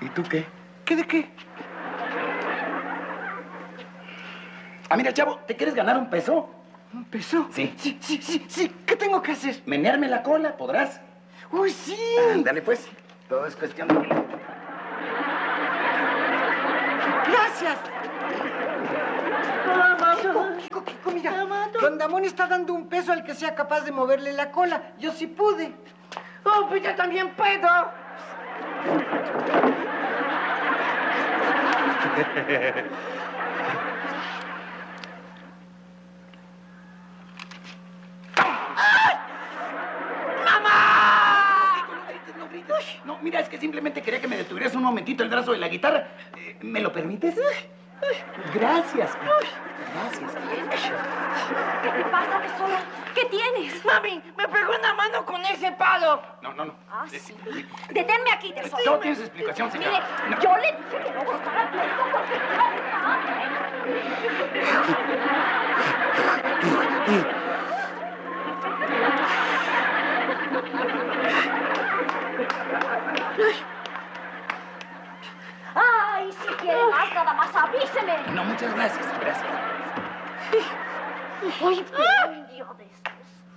¿Y tú qué? ¿Qué de qué? Ah, mira, chavo, ¿te quieres ganar un peso? ¿Un peso? Sí. Sí. ¿Qué tengo que hacer? Menearme la cola, ¿podrás? ¡Uy, sí! Ándale, pues. Todo es cuestión de... ¡Gracias! Kiko, mira. Don Damón está dando un peso al que sea capaz de moverle la cola. Yo sí pude. ¡Oh, pues yo también puedo! No grites. No, mira, es que simplemente quería que me detuvieras un momentito el brazo de la guitarra. ¿Me lo permites? Gracias. Gracias. ¿Qué te pasa, tesoro? ¿Qué tienes? ¡Mami! ¡Me pegó una mano con ese palo! No. Ah, sí. Deténme aquí, tesoro. No tienes explicación, señora. Mire, yo le dije que no buscara pleito porque ¡ay! Si quiere más, nada más avíseme. No, muchas gracias. Gracias. ¡Ay, pero un día de estos!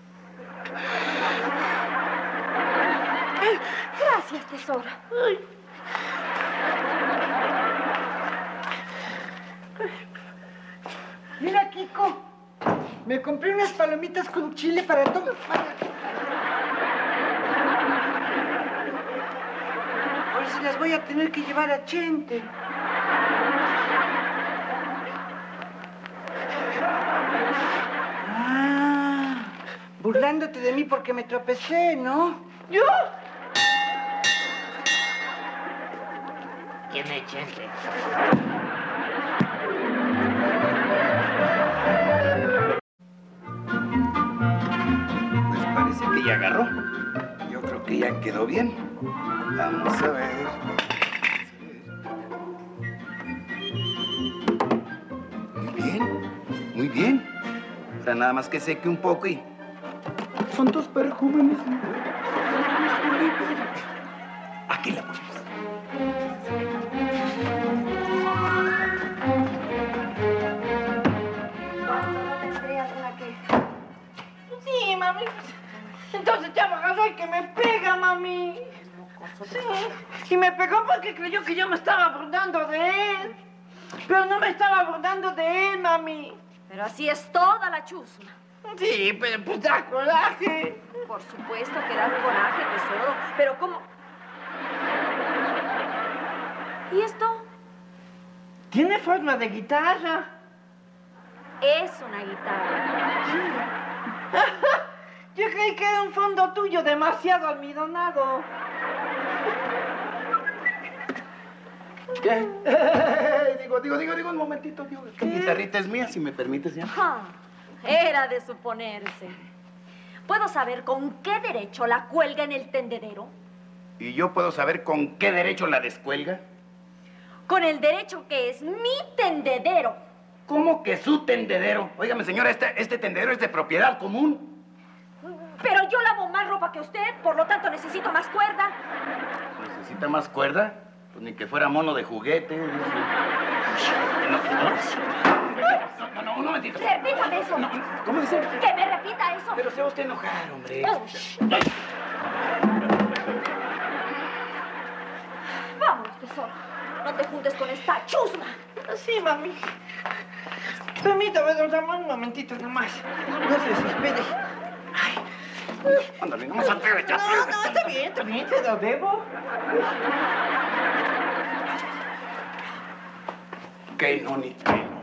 Gracias, tesoro. Mira, Kiko. Me compré unas palomitas con chile para todo. Ahora sí las voy a tener que llevar a Chente. Ah, burlándote de mí porque me tropecé, ¿no? ¿Yo? ¿Quién es Chente? Pues parece que ya agarró. Yo creo que ya quedó bien. Vamos a ver. Muy bien. Ahora nada más que seque un poco y... Son dos perjúmenes. Aquí la ponemos. ¿No tendré alguna queja? Sí, mami. Entonces ya me agarró el que me pega, mami. Sí. Y me pegó porque creyó que yo me estaba burlando de él. Pero no me estaba burlando de él, mami. Pero así es toda la chusma. Sí, pero pues da coraje. Por supuesto que da coraje, tesoro. Pero ¿cómo? ¿Y esto? Tiene forma de guitarra. Es una guitarra. Yo creí que era un fondo tuyo demasiado almidonado. ¿Qué? Digo, un momentito. Esta guitarrita es mía, si me permites ya. Ah, era de suponerse. ¿Puedo saber con qué derecho la cuelga en el tendedero? ¿Y yo puedo saber con qué derecho la descuelga? Con el derecho que es mi tendedero. ¿Cómo que su tendedero? Óigame, señora, este tendedero es de propiedad común. Pero yo lavo más ropa que usted, por lo tanto necesito más cuerda. ¿Necesita más cuerda? Pues ni que fuera mono de juguete. No, un momentito. Repítame eso. No, ¿cómo dice? Que me repita eso. Pero se va usted a enojar, hombre. Vamos, tesoro. No te juntes con esta chusma. Sí, mami. Permítame, don Ramón, un momentito nomás. No se desespere. Ay. Ándale, no más atrévete. No, está bien, te lo debo. Que no, ni...